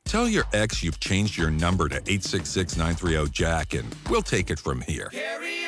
Tell your ex you've changed your number to 866-930-JACK and we'll take it from here.